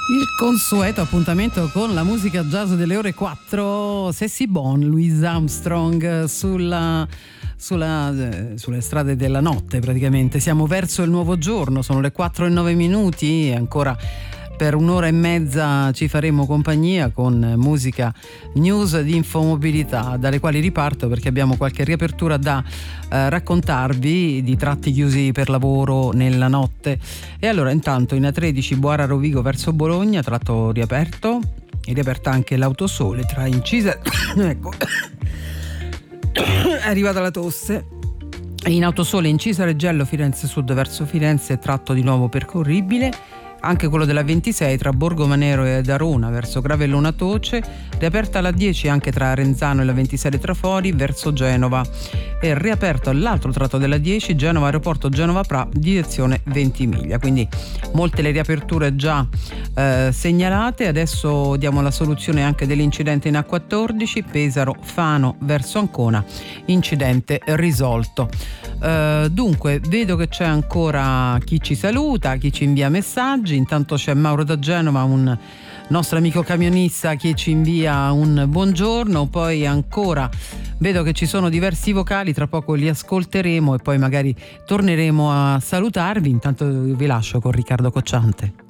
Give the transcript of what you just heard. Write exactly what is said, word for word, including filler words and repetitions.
Il consueto appuntamento con la musica jazz delle ore quattro, Sassy Bon, Louis Armstrong sulla, sulla, eh, sulle strade della notte praticamente. Siamo verso il nuovo giorno, sono le quattro e nove minuti e ancora per un'ora e mezza ci faremo compagnia con musica, news di infomobilità, dalle quali riparto perché abbiamo qualche riapertura da eh, raccontarvi di tratti chiusi per lavoro nella notte. E allora intanto in A tredici Boara Rovigo verso Bologna, tratto riaperto, e riaperta anche l'Autosole tra Incisa ecco è arrivata la tosse. In Autosole Incisa Reggello Firenze Sud verso Firenze, tratto di nuovo percorribile. Anche quello della ventisei tra Borgomanero e Arona verso Gravellona Toce, riaperta la dieci anche tra Renzano e la ventisei dei Trafori verso Genova, e riaperto l'altro tratto della dieci Genova Aeroporto Genova Pra direzione Ventimiglia. Quindi molte le riaperture già eh, segnalate. Adesso diamo la soluzione anche dell'incidente in A quattordici Pesaro Fano verso Ancona, incidente risolto. Uh, dunque vedo che c'è ancora chi ci saluta, chi ci invia messaggi. Intanto c'è Mauro da Genova, un nostro amico camionista, che ci invia un buongiorno. Poi ancora vedo che ci sono diversi vocali, tra poco li ascolteremo e poi magari torneremo a salutarvi. Intanto vi lascio con Riccardo Cocciante.